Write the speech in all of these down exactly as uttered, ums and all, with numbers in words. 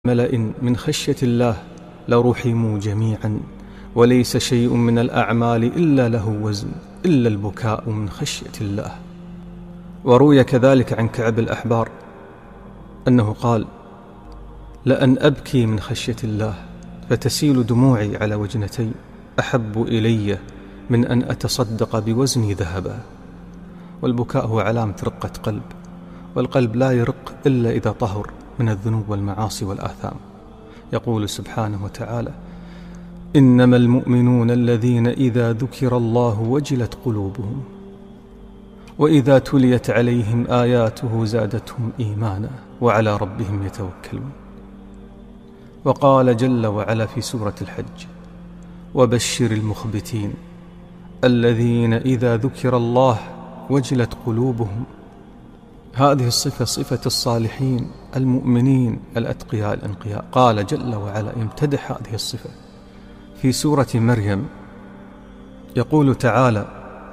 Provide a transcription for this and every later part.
ملأ من خشية الله لرحموا جميعا وليس شيء من الأعمال إلا له وزن إلا البكاء من خشية الله. وروي كذلك عن كعب الأحبار أنه قال: لأن أبكي من خشية الله فتسيل دموعي على وجنتي أحب إلي من أن أتصدق بوزني ذهبا. والبكاء هو علامة رقة قلب، والقلب لا يرق إلا إذا طهر من الذنوب والمعاصي والآثام. يقول سبحانه وتعالى: إنما المؤمنون الذين إذا ذكر الله وجلت قلوبهم وإذا تليت عليهم آياته زادتهم إيمانا وعلى ربهم يتوكلون. وقال جل وعلا في سورة الحج: وبشر المخبتين الذين إذا ذكر الله وجلت قلوبهم. هذه الصفة صفة الصالحين المؤمنين الأتقياء الأنقياء. قال جل وعلا يمتدح هذه الصفة في سورة مريم، يقول تعالى: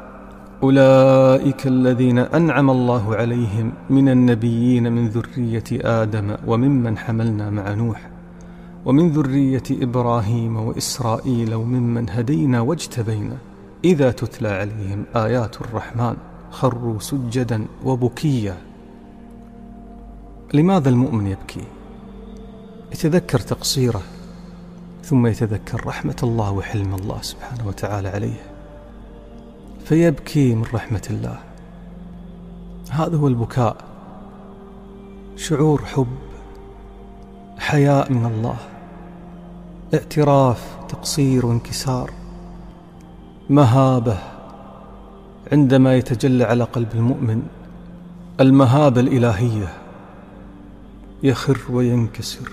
أولئك الذين أنعم الله عليهم من النبيين من ذرية آدم وممن حملنا مع نوح ومن ذرية إبراهيم وإسرائيل وممن هدينا واجتبينا إذا تتلى عليهم آيات الرحمن خروا سجدا وبكيا. لماذا المؤمن يبكي؟ يتذكر تقصيره، ثم يتذكر رحمة الله وحلم الله سبحانه وتعالى عليه فيبكي من رحمة الله. هذا هو البكاء، شعور حب، حياء من الله، اعتراف تقصير وانكسار، مهابة عندما يتجلى على قلب المؤمن المهابة الإلهية، يخر وينكسر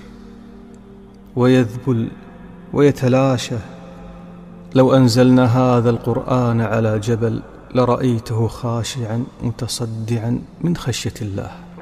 ويذبل ويتلاشى. لو أنزلنا هذا القرآن على جبل لرأيته خاشعا متصدعا من خشية الله.